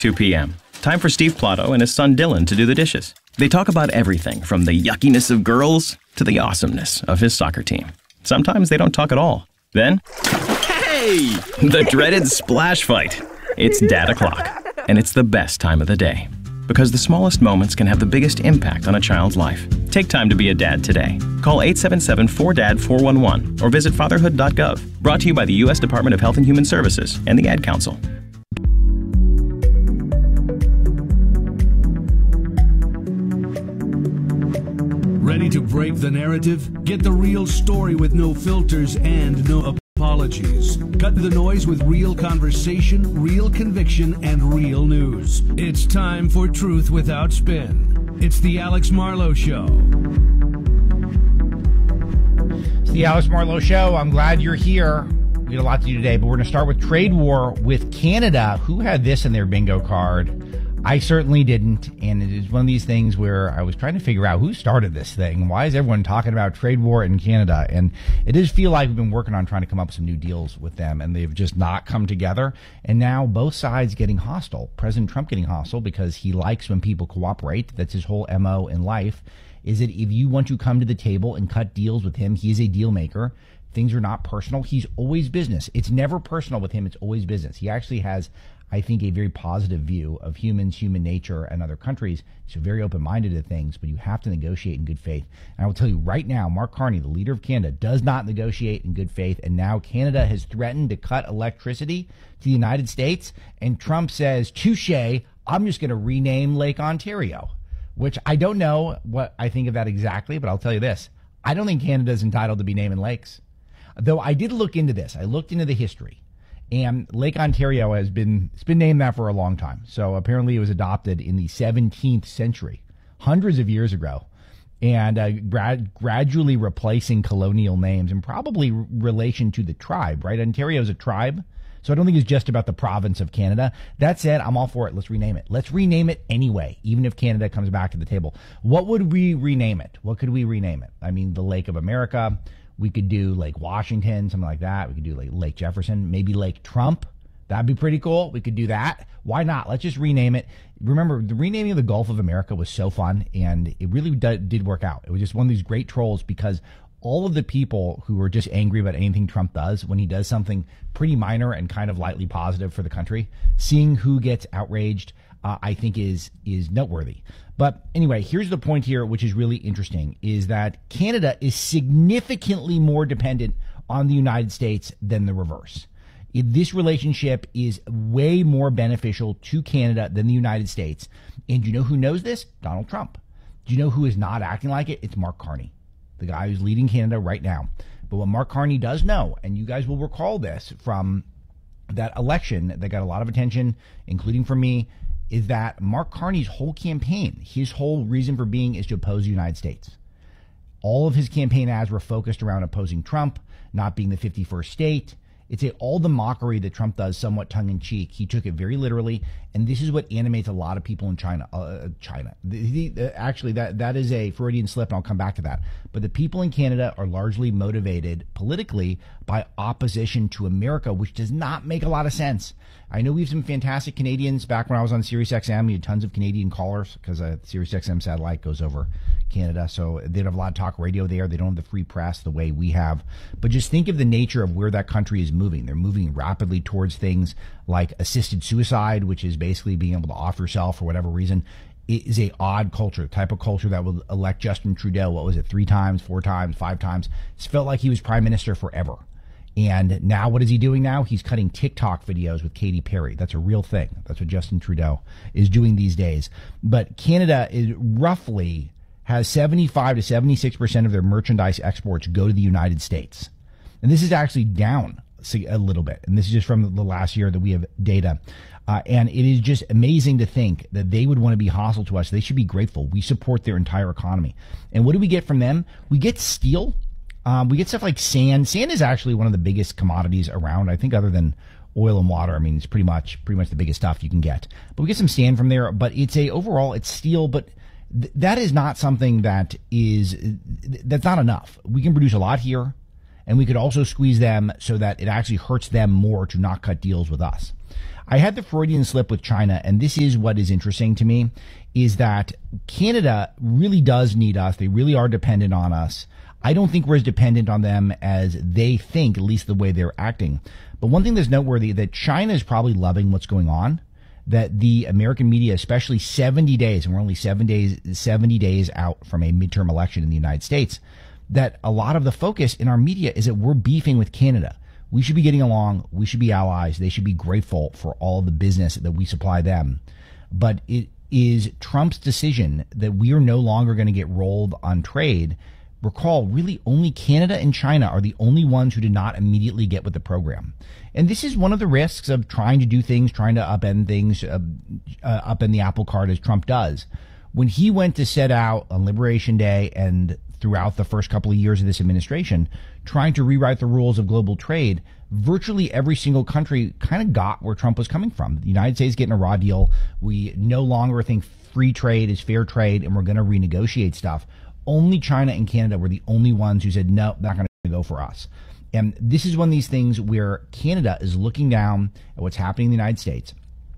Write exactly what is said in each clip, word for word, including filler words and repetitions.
two p m Time for Steve Plotto and his son Dylan to do the dishes. They talk about everything from the yuckiness of girls to the awesomeness of his soccer team. Sometimes they don't talk at all. Then, hey! The dreaded splash fight. It's dad o'clock, and it's the best time of the day. Because the smallest moments can have the biggest impact on a child's life. Take time to be a dad today. Call eight seven seven four D A D four one one or visit fatherhood dot gov. Brought to you by the U S Department of Health and Human Services and the Ad Council. Ready to break the narrative? Get the real story with no filters and no apologies. Cut the noise with real conversation, real conviction, and real news. It's time for Truth Without Spin. It's the Alex Marlow Show. It's the Alex Marlow Show. I'm glad you're here. We got a lot to do today, but we're going to start with trade war with Canada. Who had this in their bingo card? I certainly didn't, and it is one of these things where I was trying to figure out who started this thing. Why is everyone talking about trade war in Canada? And it does feel like we've been working on trying to come up with some new deals with them, and they've just not come together. And now both sides getting hostile. President Trump getting hostile because he likes when people cooperate. That's his whole M O in life, is that if you want to come to the table and cut deals with him, he's a deal maker. Things are not personal. He's always business. It's never personal with him. It's always business. He actually has, I think, a very positive view of humans, human nature, and other countries. He's very open-minded to things, but you have to negotiate in good faith. And I will tell you right now, Mark Carney, the leader of Canada, does not negotiate in good faith, and now Canada has threatened to cut electricity to the United States, and Trump says, touche, I'm just going to rename Lake Ontario, which I don't know what I think of that exactly, but I'll tell you this. I don't think Canada is entitled to be naming lakes. Though I did look into this. I looked into the history. And Lake Ontario has been, it's been named that for a long time. So apparently it was adopted in the seventeenth century, hundreds of years ago, and uh, grad, gradually replacing colonial names and probably r- relation to the tribe, right? Ontario is a tribe. So I don't think it's just about the province of Canada. That said, I'm all for it. Let's rename it. Let's rename it anyway, even if Canada comes back to the table. What would we rename it? What could we rename it? I mean, the Lake of America. We could do Lake Washington, something like that. We could do like Lake Jefferson, maybe Lake Trump. That'd be pretty cool. We could do that. Why not? Let's just rename it. Remember, the renaming of the Gulf of America was so fun, and it really d- did work out. It was just one of these great trolls because all of the people who were just angry about anything Trump does, when he does something pretty minor and kind of lightly positive for the country, seeing who gets outraged, uh, I think is is noteworthy. But anyway, here's the point here, which is really interesting, is that Canada is significantly more dependent on the United States than the reverse. It, this relationship is way more beneficial to Canada than the United States. And you know who knows this? Donald Trump. Do you know who is not acting like it? It's Mark Carney, the guy who's leading Canada right now. But what Mark Carney does know, and you guys will recall this from that election that got a lot of attention, including from me, is that Mark Carney's whole campaign, his whole reason for being is to oppose the United States. All of his campaign ads were focused around opposing Trump, not being the fifty-first state. It's a, all the mockery that Trump does somewhat tongue-in-cheek. He took it very literally, and this is what animates a lot of people in China. Uh, China. The, the, actually, that that is a Freudian slip, and I'll come back to that. But the people in Canada are largely motivated politically by opposition to America, which does not make a lot of sense. I know we have some fantastic Canadians. Back when I was on Sirius X M, we had tons of Canadian callers because uh, Sirius X M satellite goes over Canada. So they don't have a lot of talk radio there. They don't have the free press the way we have. But just think of the nature of where that country is moving. They're moving rapidly towards things like assisted suicide, which is basically being able to off yourself for whatever reason. It is a odd culture, type of culture that will elect Justin Trudeau, what was it, three times, four times, five times. It's felt like he was prime minister forever. And now what is he doing now? He's cutting TikTok videos with Katy Perry. That's a real thing. That's what Justin Trudeau is doing these days. But Canada is roughly has seventy-five to seventy-six percent of their merchandise exports go to the United States. And this is actually down a little bit. And this is just from the last year that we have data. Uh, and it is just amazing to think that they would want to be hostile to us. They should be grateful. We support their entire economy. And what do we get from them? We get steel. Um, we get stuff like sand. Sand is actually one of the biggest commodities around, I think, other than oil and water. I mean, it's pretty much pretty much the biggest stuff you can get. But we get some sand from there. But it's a overall, it's steel. But th- that is not something that is that's not enough. We can produce a lot here, and we could also squeeze them so that it actually hurts them more to not cut deals with us. I had the Freudian slip with China, and this is what is interesting to me, is that Canada really does need us. They really are dependent on us. I don't think we're as dependent on them as they think, at least the way they're acting. But one thing that's noteworthy, that China is probably loving what's going on, that the American media, especially seventy days, and we're only seven days, seventy days out from a midterm election in the United States, that a lot of the focus in our media is that we're beefing with Canada. We should be getting along. We should be allies. They should be grateful for all the business that we supply them. But it is Trump's decision that we are no longer going to get rolled on trade. Recall, really only Canada and China are the only ones who did not immediately get with the program. And this is one of the risks of trying to do things, trying to upend things, uh, uh, upend the apple cart as Trump does. When he went to set out on Liberation Day and throughout the first couple of years of this administration, trying to rewrite the rules of global trade, virtually every single country kind of got where Trump was coming from. The United States getting a raw deal. We no longer think free trade is fair trade, and we're going to renegotiate stuff. Only China and Canada were the only ones who said, no, not going to go for us. And this is one of these things where Canada is looking down at what's happening in the United States,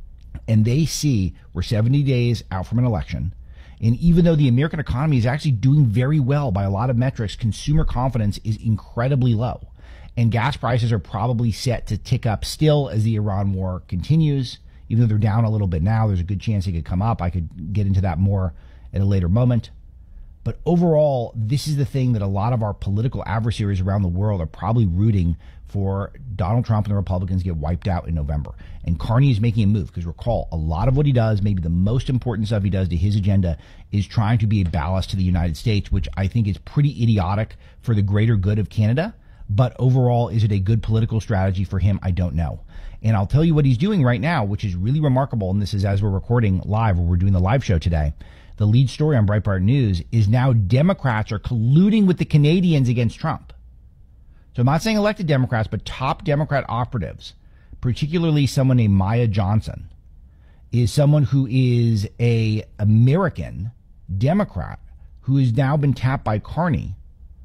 and they see we're seventy days out from an election. And even though the American economy is actually doing very well by a lot of metrics, consumer confidence is incredibly low. And gas prices are probably set to tick up still as the Iran war continues. Even though they're down a little bit now, there's a good chance they could come up. I could get into that more at a later moment. But overall, this is the thing that a lot of our political adversaries around the world are probably rooting for Donald Trump and the Republicans get wiped out in November. And Carney is making a move, because recall, a lot of what he does, maybe the most important stuff he does to his agenda, is trying to be a ballast to the United States, which I think is pretty idiotic for the greater good of Canada. But overall, is it a good political strategy for him? I don't know. And I'll tell you what he's doing right now, which is really remarkable. And this is as we're recording live, or we're doing the live show today. The lead story on Breitbart News is now Democrats are colluding with the Canadians against Trump. So I'm not saying elected Democrats, but top Democrat operatives, particularly someone named Maya Johnson, is someone who is a American Democrat who has now been tapped by Carney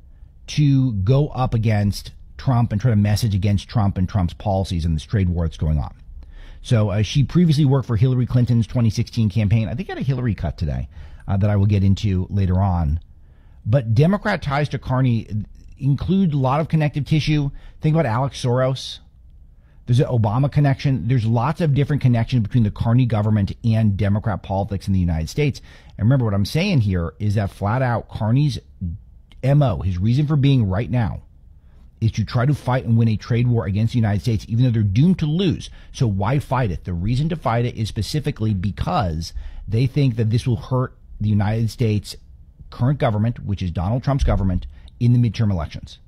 to go up against Trump and try to message against Trump and Trump's policies and this trade war that's going on. So uh, she previously worked for Hillary Clinton's twenty sixteen campaign. I think I had a Hillary cut today uh, that I will get into later on. But Democrat ties to Carney include a lot of connective tissue. Think about Alex Soros. There's an Obama connection. There's lots of different connections between the Carney government and Democrat politics in the United States. And remember, what I'm saying here is that flat out Carney's M O, his reason for being right now, is to try to fight and win a trade war against the United States, even though they're doomed to lose. So why fight it? The reason to fight it is specifically because they think that this will hurt the United States current government, which is Donald Trump's government, in the midterm elections.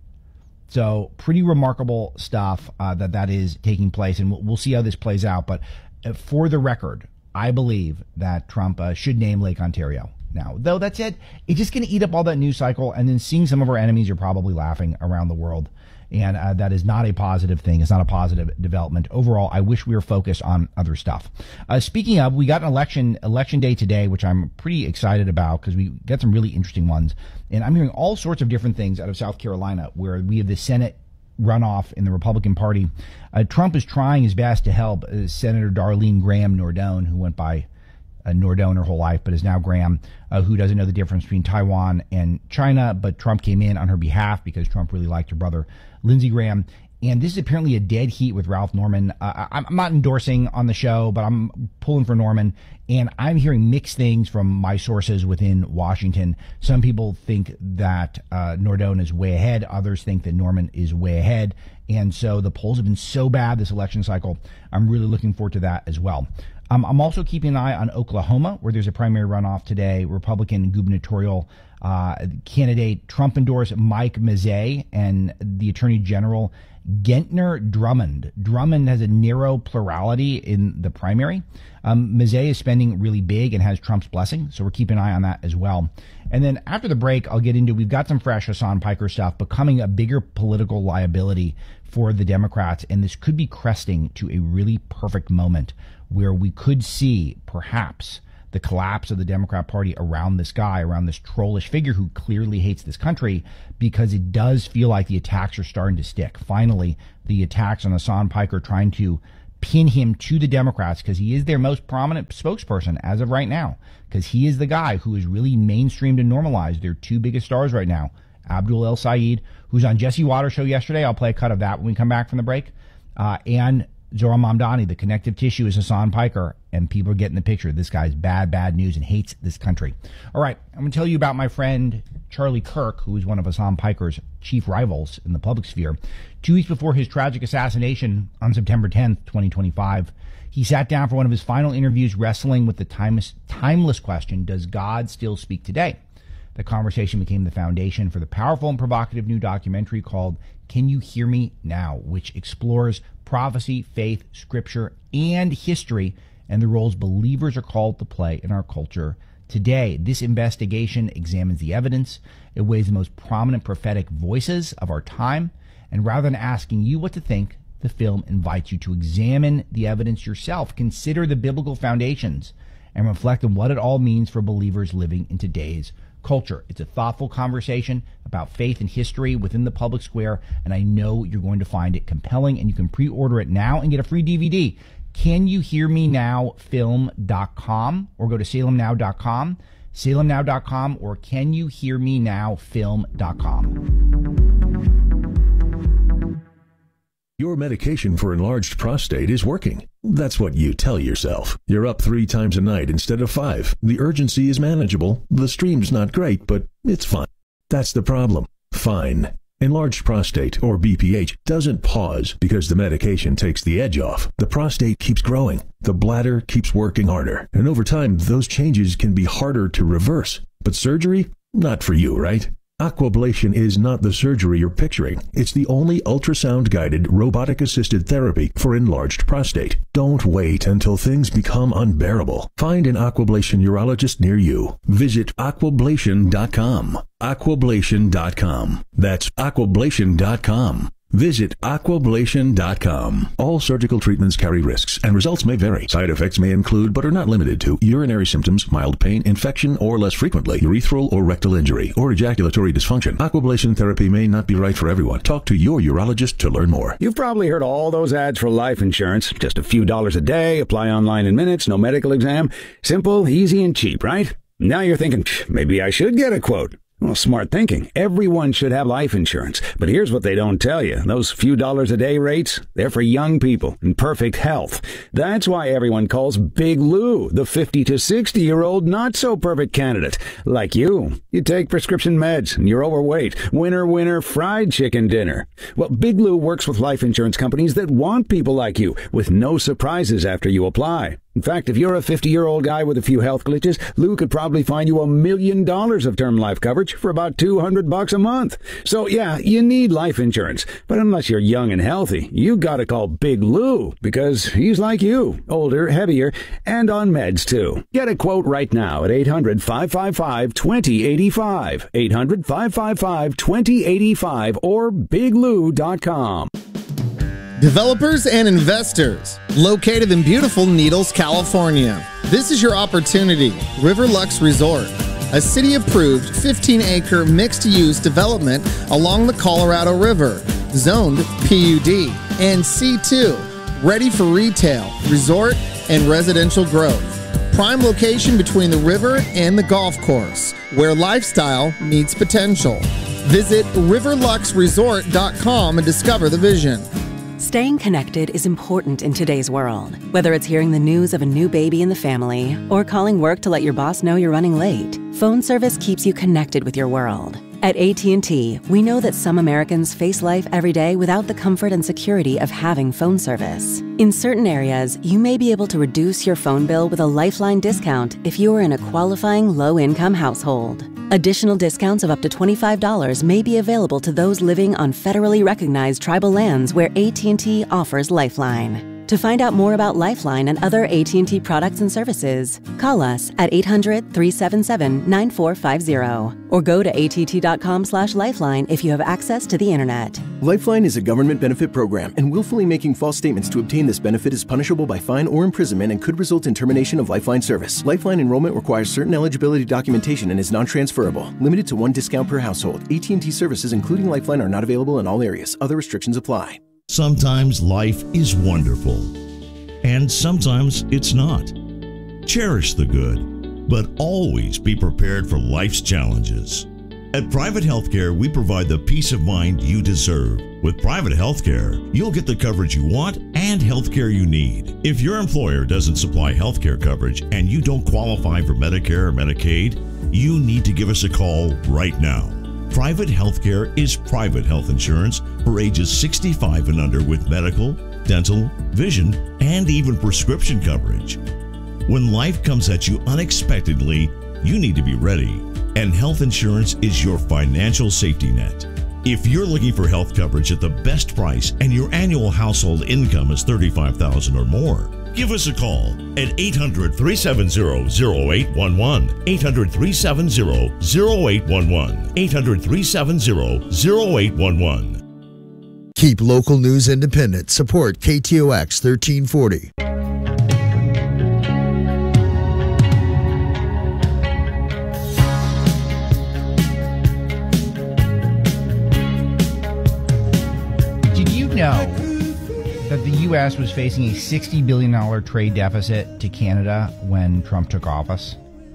So pretty remarkable stuff uh, that that is taking place, and we'll, we'll see how this plays out. But uh, for the record, I believe that Trump uh, should name Lake Ontario. Now, though that said, it's just going to eat up all that news cycle, and then seeing some of our enemies are probably laughing around the world. And uh, that is not a positive thing. It's not a positive development. Overall, I wish we were focused on other stuff. Uh, speaking of, we got an election election day today, which I'm pretty excited about because we got some really interesting ones. And I'm hearing all sorts of different things out of South Carolina, where we have the Senate runoff in the Republican Party. Uh, Trump is trying his best to help uh, Senator Darlene Graham Nordone, who went by Uh, Nordone her whole life, but is now Graham, uh, who doesn't know the difference between Taiwan and China. But Trump came in on her behalf because Trump really liked her brother, Lindsey Graham. And this is apparently a dead heat with Ralph Norman. Uh, I'm not endorsing on the show, but I'm pulling for Norman. And I'm hearing mixed things from my sources within Washington. Some people think that uh, Nordone is way ahead. Others think that Norman is way ahead. And so the polls have been so bad this election cycle. I'm really looking forward to that as well. Um, I'm also keeping an eye on Oklahoma, where there's a primary runoff today. Republican gubernatorial uh, candidate Trump endorsed Mike Mazzei and the Attorney General Gentner Drummond. Drummond has a narrow plurality in the primary. Um, Mazzei is spending really big and has Trump's blessing, so we're keeping an eye on that as well. And then after the break, I'll get into, we've got some fresh Hassan Piker stuff, becoming a bigger political liability for the Democrats, and this could be cresting to a really perfect moment where we could see perhaps the collapse of the Democrat Party around this guy, around this trollish figure who clearly hates this country, because it does feel like the attacks are starting to stick. Finally, the attacks on Hassan Piker trying to pin him to the Democrats because he is their most prominent spokesperson as of right now, because he is the guy who is really mainstreamed and normalized their two biggest stars right now, Abdul El Sayed, who's on Jesse Waters' show yesterday. I'll play a cut of that when we come back from the break. Uh, and Zohran Mamdani, the connective tissue is Hassan Piker, and people are getting the picture. This guy's bad, bad news and hates this country. All right, I'm going to tell you about my friend Charlie Kirk, who is one of Hassan Piker's chief rivals in the public sphere. Two weeks before his tragic assassination on September tenth, twenty twenty-five, he sat down for one of his final interviews wrestling with the timeless, timeless question, does God still speak today? The conversation became the foundation for the powerful and provocative new documentary called Can You Hear Me Now?, which explores prophecy, faith, scripture, and history, and the roles believers are called to play in our culture today. This investigation examines the evidence. It weighs the most prominent prophetic voices of our time. And rather than asking you what to think, the film invites you to examine the evidence yourself, consider the biblical foundations, and reflect on what it all means for believers living in today's culture. It's a thoughtful conversation about faith and history within the public square, and I know you're going to find it compelling, and you can pre-order it now and get a free D V D. Can You Hear Me Now film dot com, or go to salem now dot com, salem now dot com, or Can You Hear Me Now film dot com. Your medication for enlarged prostate is working. That's what you tell yourself. You're up three times a night instead of five. The urgency is manageable. The stream's not great, but it's fine. That's the problem. Fine. Enlarged prostate, or B P H, doesn't pause because the medication takes the edge off. The prostate keeps growing. The bladder keeps working harder. And over time, those changes can be harder to reverse. But surgery? Not for you, right? Aquablation is not the surgery you're picturing. It's the only ultrasound-guided, robotic-assisted therapy for enlarged prostate. Don't wait until things become unbearable. Find an Aquablation urologist near you. Visit aquablation dot com. aquablation dot com. That's aquablation dot com. Visit aquablation dot com. All surgical treatments carry risks, and results may vary. Side effects may include, but are not limited to, urinary symptoms, mild pain, infection, or less frequently, urethral or rectal injury, or ejaculatory dysfunction. Aquablation therapy may not be right for everyone. Talk to your urologist to learn more. You've probably heard all those ads for life insurance. Just a few dollars a day, apply online in minutes, no medical exam. Simple, easy, and cheap, right? Now you're thinking, maybe I should get a quote. Well, smart thinking. Everyone should have life insurance. But here's what they don't tell you. Those few dollars a day rates, they're for young people in perfect health. That's why everyone calls Big Lou the fifty to sixty-year-old not-so-perfect candidate. Like you. You take prescription meds and you're overweight. Winner, winner, fried chicken dinner. Well, Big Lou works with life insurance companies that want people like you, with no surprises after you apply. In fact, if you're a fifty-year-old guy with a few health glitches, Lou could probably find you a million dollars of term life coverage for about two hundred bucks a month. So yeah, you need life insurance. But unless you're young and healthy, you gotta call Big Lou, because he's like you, older, heavier, and on meds too. Get a quote right now at eight hundred, five five five, two zero eight five, eight hundred, five five five, two zero eight five, or big lou dot com. Developers and investors, located in beautiful Needles, California. This is your opportunity. Riverlux Resort, a city-approved fifteen acre mixed-use development along the Colorado River, zoned P U D and C two, ready for retail, resort, and residential growth. Prime location between the river and the golf course, where lifestyle meets potential. Visit riverlux resort dot com and discover the vision. Staying connected is important in today's world. Whether it's hearing the news of a new baby in the family or calling work to let your boss know you're running late, phone service keeps you connected with your world. At A T and T, we know that some Americans face life every day without the comfort and security of having phone service. In certain areas, you may be able to reduce your phone bill with a Lifeline discount if you are in a qualifying low-income household. Additional discounts of up to twenty-five dollars may be available to those living on federally recognized tribal lands where A T and T offers Lifeline. To find out more about Lifeline and other A T and T products and services, call us at eight hundred, three seven seven, nine four five zero or go to A T T dot com slash lifeline if you have access to the internet. Lifeline is a government benefit program, and willfully making false statements to obtain this benefit is punishable by fine or imprisonment and could result in termination of Lifeline service. Lifeline enrollment requires certain eligibility documentation and is non-transferable. Limited to one discount per household. A T and T services, including Lifeline, are not available in all areas. Other restrictions apply. Sometimes life is wonderful. and sometimes it's not. Cherish the good, but always be prepared for life's challenges. At Private Healthcare, we provide the peace of mind you deserve. With Private Healthcare, you'll get the coverage you want and healthcare you need. If your employer doesn't supply healthcare coverage and you don't qualify for Medicare or Medicaid, you need to give us a call right now. Private Healthcare is private health insurance for ages sixty-five and under with medical, dental, vision, and even prescription coverage. When life comes at you unexpectedly, you need to be ready, and health insurance is your financial safety net. If you're looking for health coverage at the best price and your annual household income is thirty-five thousand dollars or more, give us a call at eight hundred, three seven zero, zero eight one one, eight hundred, three seven zero, zero eight one one, eight hundred, three seven zero, zero eight one one. Keep local news independent. Support K T O X thirteen forty. Know that the U S was facing a sixty billion dollars trade deficit to Canada when Trump took office.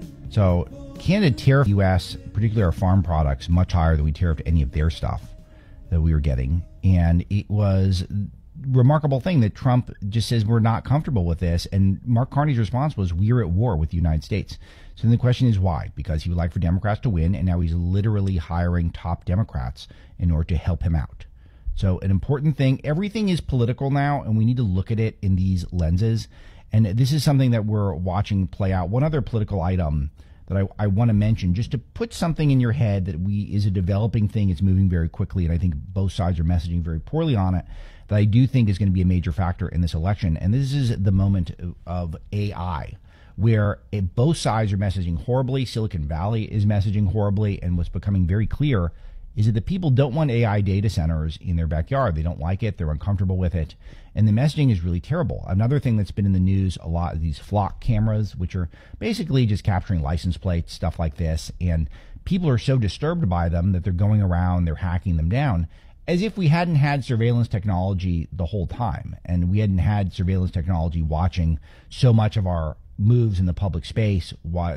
So Canada tariffed the U S, particularly our farm products, much higher than we tariffed any of their stuff that we were getting. And it was a remarkable thing that Trump just says we're not comfortable with this. And Mark Carney's response was, we're at war with the United States. So then the question is why? Because he would like for Democrats to win, and now he's literally hiring top Democrats in order to help him out. So an important thing, everything is political now, and we need to look at it in these lenses. And this is something that we're watching play out. One other political item that I, I want to mention, just to put something in your head that we is a developing thing, it's moving very quickly, and I think both sides are messaging very poorly on it, that I do think is going to be a major factor in this election. And this is the moment of A I, where it, both sides are messaging horribly. Silicon Valley is messaging horribly, and what's becoming very clear is that the people don't want A I data centers in their backyard. They don't like it. They're uncomfortable with it. And the messaging is really terrible. Another thing that's been in the news a lot is these flock cameras, which are basically just capturing license plates, stuff like this. And people are so disturbed by them that they're going around, they're hacking them down, as if we hadn't had surveillance technology the whole time. And we hadn't had surveillance technology watching so much of our moves in the public space,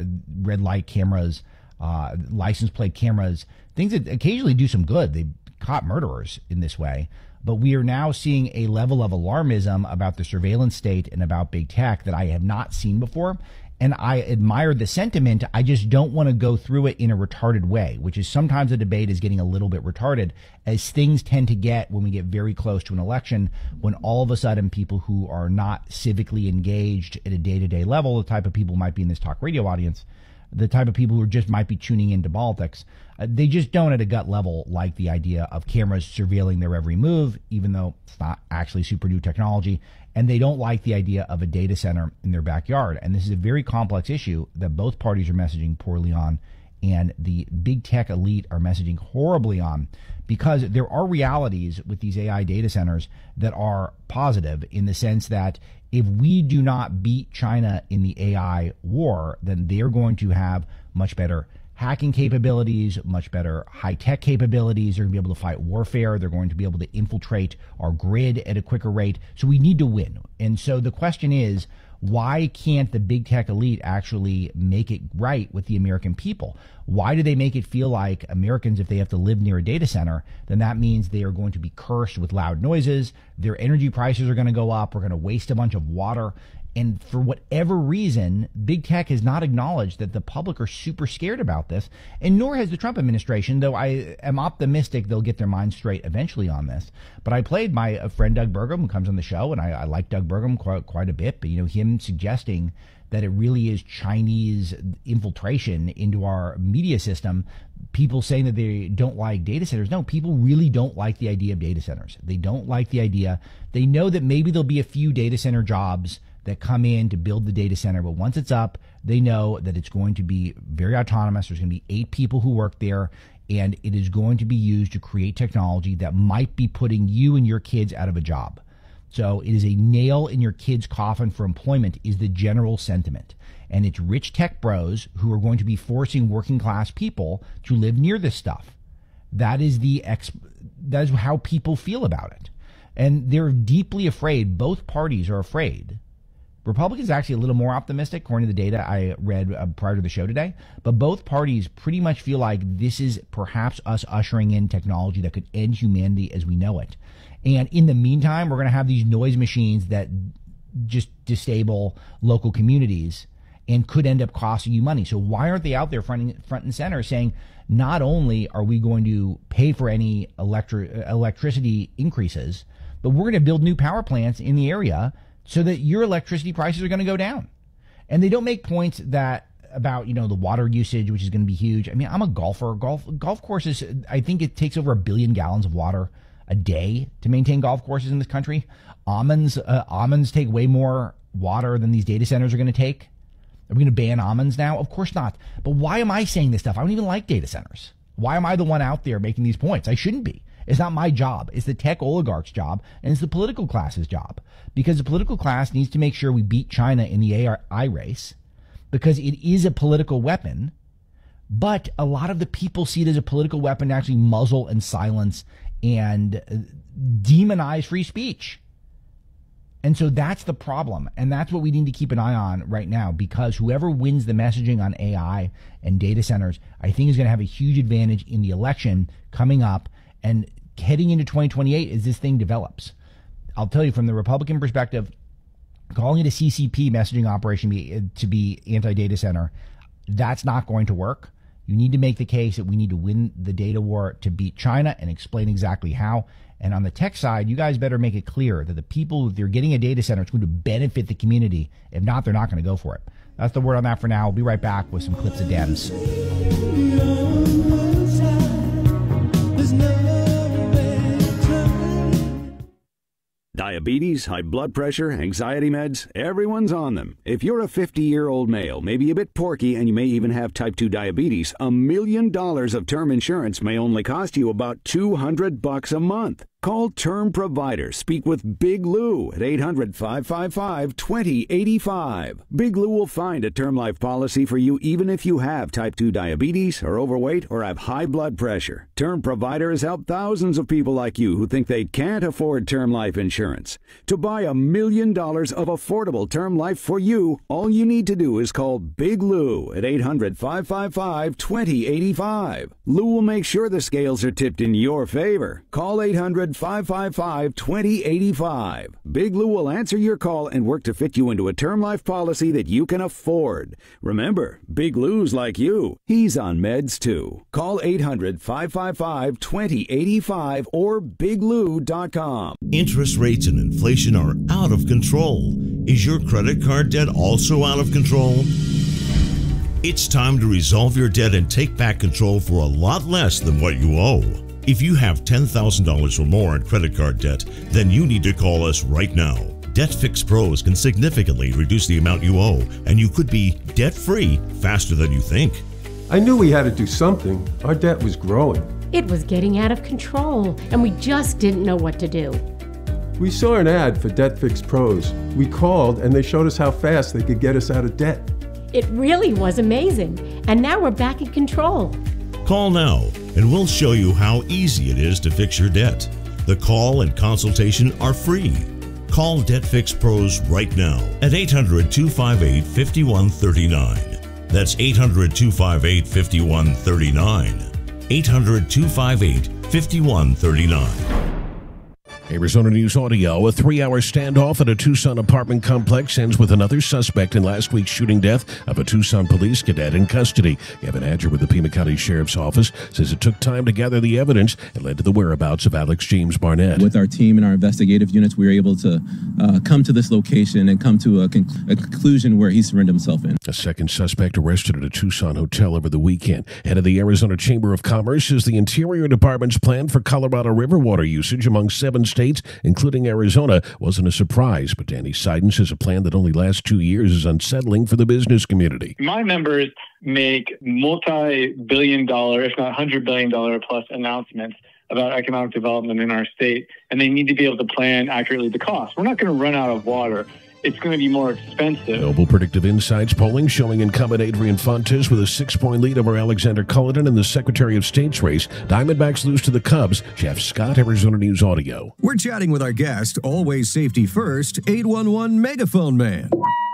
red light cameras, uh, license plate cameras, things that occasionally do some good. They caught murderers in this way. But we are now seeing a level of alarmism about the surveillance state and about big tech that I have not seen before. And I admire the sentiment. I just don't want to go through it in a retarded way, which is sometimes the debate is getting a little bit retarded, as things tend to get when we get very close to an election, when all of a sudden people who are not civically engaged at a day-to-day level, the type of people who might be in this talk radio audience, the type of people who just might be tuning into politics, uh, they just don't at a gut level like the idea of cameras surveilling their every move, even though it's not actually super new technology. And they don't like the idea of a data center in their backyard. And this is a very complex issue that both parties are messaging poorly on, and the big tech elite are messaging horribly on, because there are realities with these A I data centers that are positive, in the sense that if we do not beat China in the A I war, then they're going to have much better hacking capabilities, much better high-tech capabilities. They're going to be able to fight warfare. They're going to be able to infiltrate our grid at a quicker rate. So we need to win. And so the question is, why can't the big tech elite actually make it right with the American people? Why do they make it feel like Americans, if they have to live near a data center, then that means they are going to be cursed with loud noises, their energy prices are going to go up, we're going to waste a bunch of water. And for whatever reason, big tech has not acknowledged that the public are super scared about this, and nor has the Trump administration, though I am optimistic they'll get their minds straight eventually on this. But I played my friend Doug Burgum, who comes on the show, and I, I like Doug Burgum quite, quite a bit, but you know, him suggesting that it really is Chinese infiltration into our media system, people saying that they don't like data centers. No, people really don't like the idea of data centers. They don't like the idea. They know that maybe there'll be a few data center jobs that come in to build the data center, but once it's up, they know that it's going to be very autonomous. There's going to be eight people who work there, and it is going to be used to create technology that might be putting you and your kids out of a job. So it is a nail in your kid's coffin for employment, is the general sentiment. And it's rich tech bros who are going to be forcing working class people to live near this stuff. That is the ex- that is how people feel about it. And they're deeply afraid, both parties are afraid, Republicans are actually a little more optimistic, according to the data I read uh, prior to the show today. But both parties pretty much feel like this is perhaps us ushering in technology that could end humanity as we know it. And in the meantime, we're going to have these noise machines that just disable local communities and could end up costing you money. So why aren't they out there front, front and center saying, not only are we going to pay for any electri- electricity increases, but we're going to build new power plants in the area so that your electricity prices are going to go down. And they don't make points that about, you know, the water usage, which is going to be huge. I mean, I'm a golfer. Golf golf courses, I think it takes over a billion gallons of water a day to maintain golf courses in this country. Almonds, uh, almonds take way more water than these data centers are going to take. Are we going to ban almonds now? Of course not. But why am I saying this stuff? I don't even like data centers. Why am I the one out there making these points? I shouldn't be. It's not my job. It's the tech oligarch's job, and it's the political class's job. Because the political class needs to make sure we beat China in the A I race, because it is a political weapon. But a lot of the people see it as a political weapon to actually muzzle and silence and demonize free speech. And so that's the problem. And that's what we need to keep an eye on right now, because whoever wins the messaging on A I and data centers, I think is going to have a huge advantage in the election coming up and heading into twenty twenty-eight as this thing develops. I'll tell you, from the Republican perspective, calling it a C C P messaging operation be, to be anti-data center, that's not going to work. You need to make the case that we need to win the data war to beat China and explain exactly how. And on the tech side, you guys better make it clear that the people, if they're getting a data center, it's going to benefit the community. If not, they're not going to go for it. That's the word on that for now. We'll be right back with some clips of Dems. Diabetes, high blood pressure, anxiety meds, everyone's on them. If you're a fifty-year-old male, maybe a bit porky, and you may even have type two diabetes, a million dollars of term insurance may only cost you about two hundred bucks a month. Call Term Provider. Speak with Big Lou at eight hundred, five five five, two zero eight five. Big Lou will find a term life policy for you even if you have type two diabetes, are overweight, or have high blood pressure. Term Provider has helped thousands of people like you who think they can't afford term life insurance. To buy a million dollars of affordable term life for you, all you need to do is call Big Lou at eight hundred, five five five, two zero eight five. Lou will make sure the scales are tipped in your favor. Call eight hundred, five five five, two zero eight five. Big Lou will answer your call and work to fit you into a term life policy that you can afford. Remember, Big Lou's like you. He's on meds too. Call eight hundred, five five five, two zero eight five or big lou dot com. Interest rates and inflation are out of control. Is your credit card debt also out of control? It's time to resolve your debt and take back control for a lot less than what you owe. If you have ten thousand dollars or more in credit card debt, then you need to call us right now. DebtFix Pros can significantly reduce the amount you owe, and you could be debt-free faster than you think. I knew we had to do something. Our debt was growing. It was getting out of control, and we just didn't know what to do. We saw an ad for DebtFix Pros. We called, and they showed us how fast they could get us out of debt. It really was amazing, and now we're back in control. Call now, and we'll show you how easy it is to fix your debt. The call and consultation are free. Call DebtFix Pros right now at eight hundred, two five eight, five one three nine. That's eight hundred, two five eight, five one three nine. eight hundred, two five eight, five one three nine. Arizona News Audio. A three-hour standoff at a Tucson apartment complex ends with another suspect in last week's shooting death of a Tucson police cadet in custody. Gavin Adger with the Pima County Sheriff's Office says it took time to gather the evidence and led to the whereabouts of Alex James Barnett. With our team and our investigative units, we were able to uh, come to this location and come to a, con- a conclusion where he surrendered himself in. A second suspect arrested at a Tucson hotel over the weekend. Head of the Arizona Chamber of Commerce says the Interior Department's plan for Colorado River water usage among seven states states, including Arizona, wasn't a surprise. But Danny Seiden says a plan that only lasts two years is unsettling for the business community. My members make multi-billion dollar, if not one hundred billion dollars plus announcements about economic development in our state, and they need to be able to plan accurately the cost. We're not going to run out of water. It's going to be more expensive. Noble Predictive Insights polling showing incumbent Adrian Fontes with a six-point lead over Alexander Cullinan in the Secretary of State's race. Diamondbacks lose to the Cubs. Jeff Scott, Arizona News Audio. We're chatting with our guest, always safety first, eight one one Megaphone Man.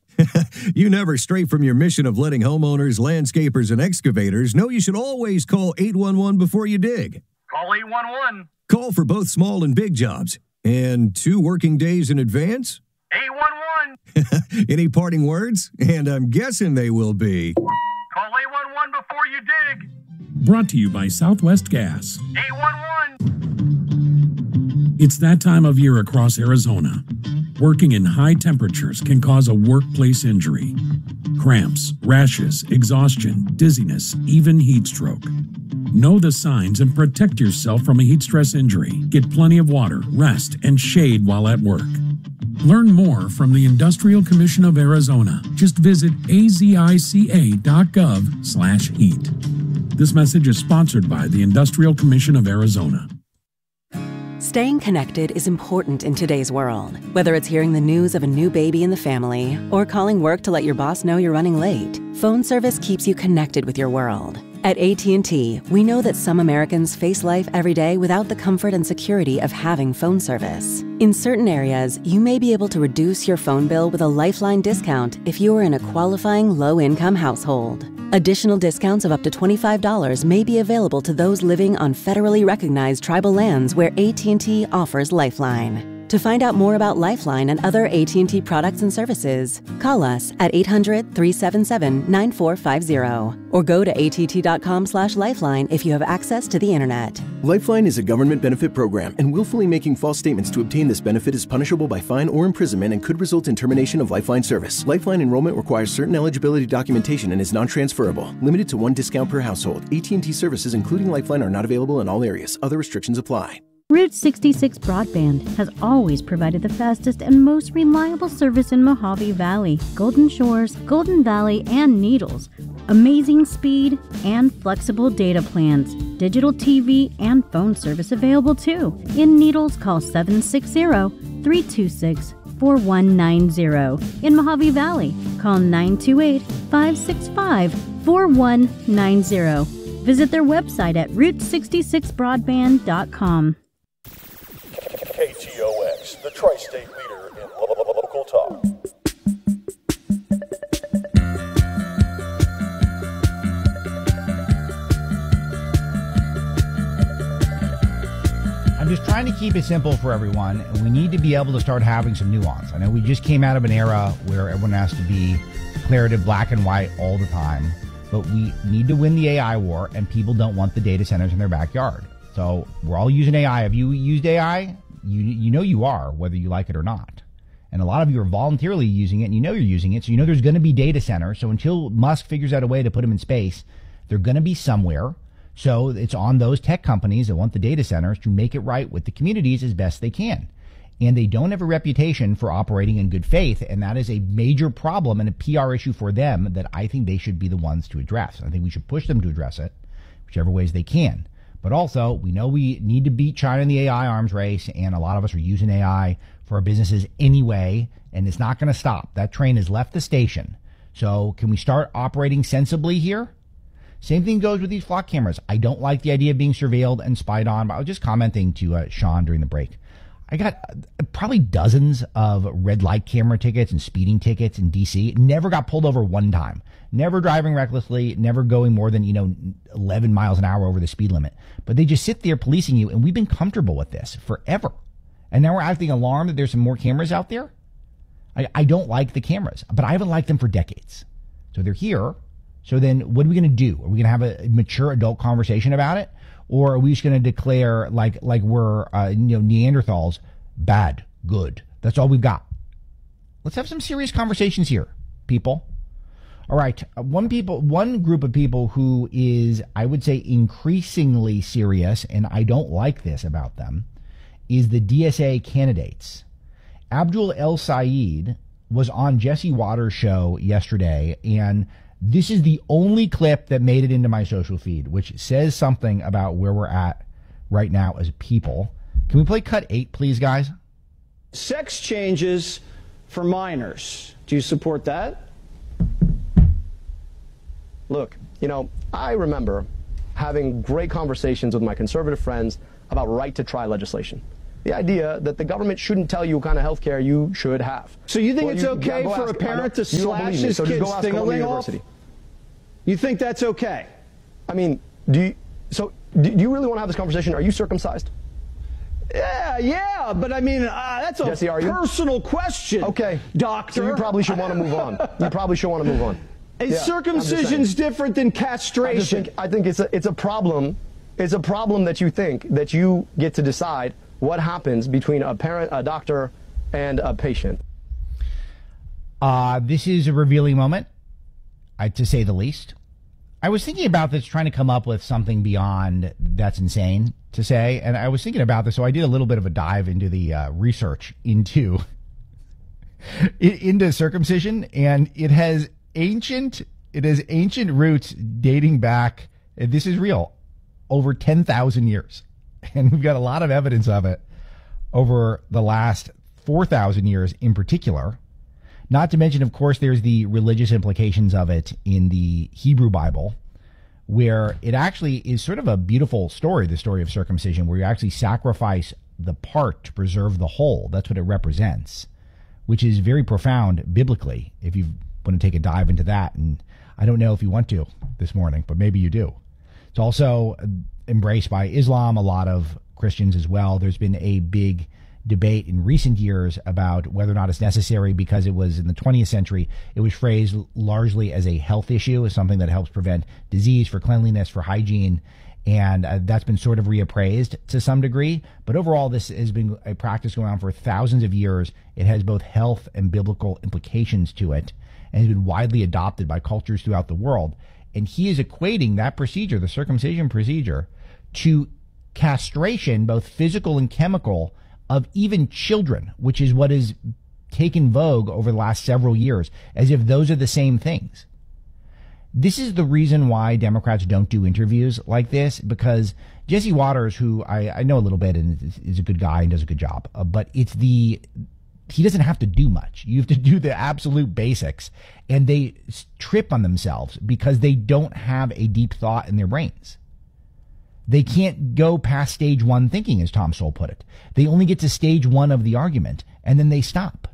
You never stray from your mission of letting homeowners, landscapers, and excavators know you should always call eight one one before you dig. Call eight one one. Call for both small and big jobs. And two working days in advance? eight one one. Any parting words? And I'm guessing they will be... Call eight one one before you dig. Brought to you by Southwest Gas. eight one one. It's that time of year across Arizona. Working in high temperatures can cause a workplace injury. Cramps, rashes, exhaustion, dizziness, even heat stroke. Know the signs and protect yourself from a heat stress injury. Get plenty of water, rest, and shade while at work. Learn more from the Industrial Commission of Arizona. Just visit azica.gov slash heat. This message is sponsored by the Industrial Commission of Arizona. Staying connected is important in today's world. Whether it's hearing the news of a new baby in the family or calling work to let your boss know you're running late, phone service keeps you connected with your world. At A T and T, we know that some Americans face life every day without the comfort and security of having phone service. In certain areas, you may be able to reduce your phone bill with a Lifeline discount if you are in a qualifying low-income household. Additional discounts of up to twenty-five dollars may be available to those living on federally recognized tribal lands where A T and T offers Lifeline. To find out more about Lifeline and other A T and T products and services, call us at eight hundred, three seven seven, nine four five zero or go to att.com slash lifeline if you have access to the internet. Lifeline is a government benefit program, and willfully making false statements to obtain this benefit is punishable by fine or imprisonment and could result in termination of Lifeline service. Lifeline enrollment requires certain eligibility documentation and is non-transferable. Limited to one discount per household. A T and T services, including Lifeline, are not available in all areas. Other restrictions apply. Route sixty-six Broadband has always provided the fastest and most reliable service in Mojave Valley, Golden Shores, Golden Valley, and Needles. Amazing speed and flexible data plans. Digital T V and phone service available too. In Needles, call seven six zero, three two six, four one nine zero. In Mojave Valley, call nine two eight, five six five, four one nine zero. Visit their website at route sixty-six broadband dot com. K T O X, the tri-state leader in lo- lo- local talk. I'm just trying to keep it simple for everyone, and we need to be able to start having some nuance. I know we just came out of an era where everyone has to be declarative black and white all the time, but we need to win the A I war, and people don't want the data centers in their backyard. So we're all using A I. Have you used A I? You you know you are, whether you like it or not. And a lot of you are voluntarily using it, and you know you're using it, so you know there's going to be data centers. So until Musk figures out a way to put them in space, they're going to be somewhere. So it's on those tech companies that want the data centers to make it right with the communities as best they can. And they don't have a reputation for operating in good faith, and that is a major problem and a P R issue for them that I think they should be the ones to address. I think we should push them to address it, whichever ways they can. But also, we know we need to beat China in the A I arms race, and a lot of us are using A I for our businesses anyway, and it's not going to stop. That train has left the station. So can we start operating sensibly here? Same thing goes with these flock cameras. I don't like the idea of being surveilled and spied on, but I was just commenting to uh, Sean during the break. I got uh, probably dozens of red light camera tickets and speeding tickets in D C. Never got pulled over one time. Never driving recklessly, never going more than, you know, eleven miles an hour over the speed limit. But they just sit there policing you, and we've been comfortable with this forever. And now we're acting alarmed that there's some more cameras out there. I, I don't like the cameras, but I haven't liked them for decades. So they're here. So then what are we going to do? Are we going to have a mature adult conversation about it? Or are we just going to declare like like we're uh, you know Neanderthals, bad, good? That's all we've got. Let's have some serious conversations here, people. All right, one people, one group of people who is, I would say, increasingly serious, and I don't like this about them, is the D S A candidates. Abdul El Sayed was on Jesse Waters' show yesterday, and this is the only clip that made it into my social feed, which says something about where we're at right now as people. Can we play cut eight, please, guys? Sex changes for minors. Do you support that? Look, you know, I remember having great conversations with my conservative friends about right-to-try legislation. the idea that the government shouldn't tell you what kind of health care you should have. So you think Well, it's you- okay go for ask- a parent to you don't slash believe me, his so just kid's go ask Columbia ding-a-ling off? University. You think that's okay? I mean, do you, so do you really want to have this conversation? Are you circumcised? Yeah, yeah, but I mean, uh, that's a Jesse, are you? personal question. Okay, doctor. So you probably should want to move on. You probably should want to move on. Is Yeah, I'm just circumcision's saying. different than I just castration? think, I think it's a it's a problem. It's a problem that you think that you get to decide what happens between a parent, a doctor, and a patient. Uh, this is a revealing moment, I, to say the least. I was thinking about this, trying to come up with something beyond that's insane to say, and I was thinking about this, so I did a little bit of a dive into the uh, research into into circumcision, and it has ancient it has ancient roots dating back. This is real, over ten thousand years, and we've got a lot of evidence of it over the last four thousand years in particular. Not to mention, of course, there's the religious implications of it in the Hebrew Bible, where it actually is sort of a beautiful story, the story of circumcision, where you actually sacrifice the part to preserve the whole. That's what it represents, which is very profound biblically, if you want to take a dive into that. And I don't know if you want to this morning, but maybe you do. It's also embraced by Islam, a lot of Christians as well. There's been a big debate in recent years about whether or not it's necessary, because it was in the twentieth century, it was phrased largely as a health issue, as something that helps prevent disease, for cleanliness, for hygiene, and uh, that's been sort of reappraised to some degree. But overall, this has been a practice going on for thousands of years. It has both health and biblical implications to it, and has been widely adopted by cultures throughout the world. And he is equating that procedure, the circumcision procedure, to castration, both physical and chemical, of even children, which is what has taken vogue over the last several years, as if those are the same things. This is the reason why Democrats don't do interviews like this, because Jesse Waters, who I, I know a little bit and is a good guy and does a good job, uh, but it's the, he doesn't have to do much. You have to do the absolute basics, and they trip on themselves because they don't have a deep thought in their brains. They can't go past stage one thinking, as Tom Sowell put it. They only get to stage one of the argument, and then they stop.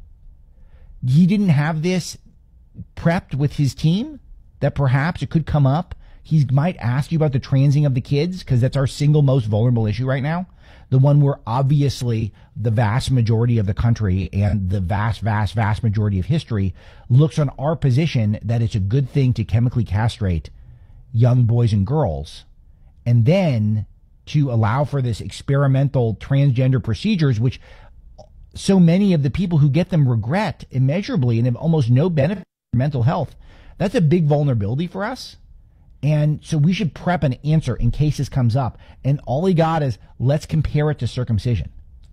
He didn't have this prepped with his team, that perhaps it could come up. He might ask you about the transing of the kids, because that's our single most vulnerable issue right now. The one where obviously the vast majority of the country and the vast, vast, vast majority of history looks on our position that it's a good thing to chemically castrate young boys and girls, and then to allow for this experimental transgender procedures, which so many of the people who get them regret immeasurably and have almost no benefit for mental health. That's a big vulnerability for us. And so we should prep an answer in case this comes up. And all he got is, let's compare it to circumcision.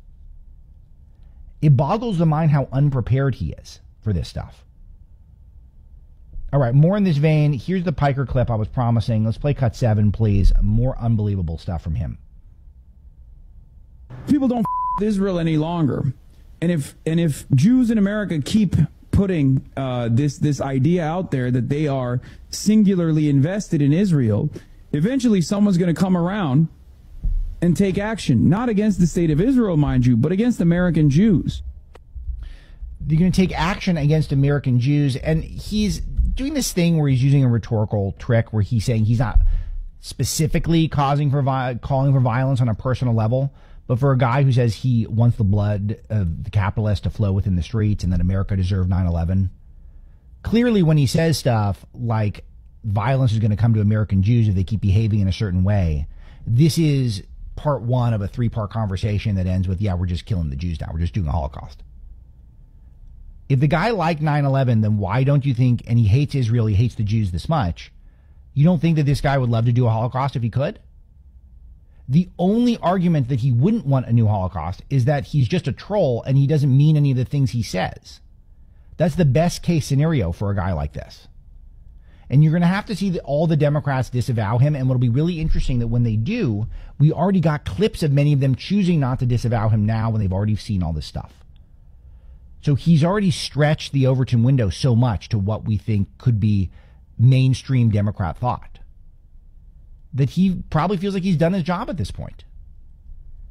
It boggles the mind how unprepared he is for this stuff. All right, more in this vein. Here's the Piker clip I was promising. Let's play cut seven, please. More unbelievable stuff from him. People don't f- with Israel any longer. And if and if Jews in America keep putting uh, this this idea out there that they are singularly invested in Israel, eventually someone's going to come around and take action, not against the state of Israel, mind you, but against American Jews. They're going to take action against American Jews, and he's doing this thing where he's using a rhetorical trick where he's saying he's not specifically causing for vi- calling for violence on a personal level, but for a guy who says he wants the blood of the capitalists to flow within the streets and that America deserved nine eleven. Clearly, when he says stuff like violence is going to come to American Jews if they keep behaving in a certain way, this is part one of a three-part conversation that ends with, yeah, we're just killing the Jews now. We're just doing a Holocaust. If the guy liked nine eleven, then why don't you think, and he hates Israel, he hates the Jews this much, you don't think that this guy would love to do a Holocaust if he could? The only argument that he wouldn't want a new Holocaust is that he's just a troll and he doesn't mean any of the things he says. That's the best case scenario for a guy like this. And you're going to have to see that all the Democrats disavow him, and what'll be really interesting that when they do, we already got clips of many of them choosing not to disavow him now when they've already seen all this stuff. So he's already stretched the Overton window so much to what we think could be mainstream Democrat thought that he probably feels like he's done his job at this point.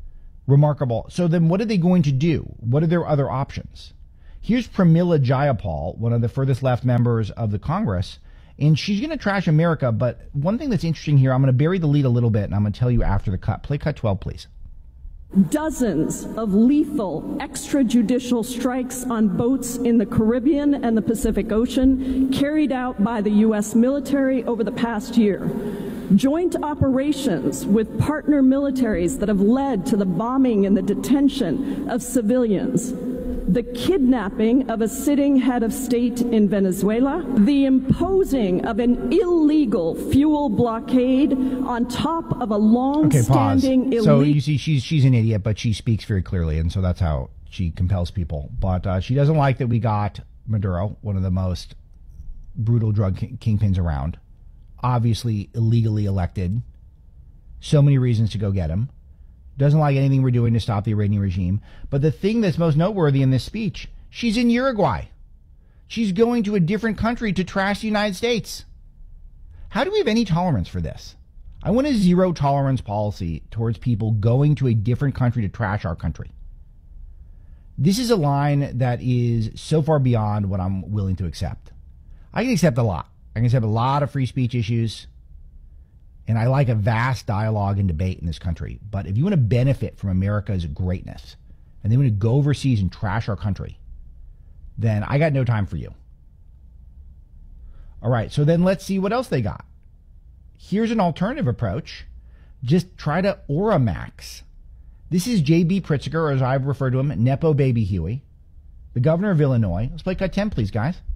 Remarkable. So then what are they going to do? What are their other options? Here's Pramila Jayapal, one of the furthest left members of the Congress, and she's going to trash America. But one thing that's interesting here, I'm going to bury the lead a little bit, and I'm going to tell you after the cut. Play cut twelve, please. Dozens of lethal extrajudicial strikes on boats in the Caribbean and the Pacific Ocean carried out by the U S military over the past year. Joint operations with partner militaries that have led to the bombing and the detention of civilians. The kidnapping of a sitting head of state in Venezuela, the imposing of an illegal fuel blockade on top of a long-standing okay, pause. illegal... So you see, she's she's an idiot, but she speaks very clearly, and so that's how she compels people. But uh, she doesn't like that we got Maduro, one of the most brutal drug king- kingpins around, obviously illegally elected. So many reasons to go get him. Doesn't like anything we're doing to stop the Iranian regime. But the thing that's most noteworthy in this speech, she's in Uruguay. She's going to a different country to trash the United States. How do we have any tolerance for this? I want a zero tolerance policy towards people going to a different country to trash our country. This is a line that is so far beyond what I'm willing to accept. I can accept a lot. I can accept a lot of free speech issues. And I like a vast dialogue and debate in this country. But if you want to benefit from America's greatness and they want to go overseas and trash our country, then I got no time for you. All right, so then let's see what else they got. Here's an alternative approach. Just try to Oramax. This is J B Pritzker, or as I've referred to him, Nepo Baby Huey, the governor of Illinois. Let's play cut ten, please, guys.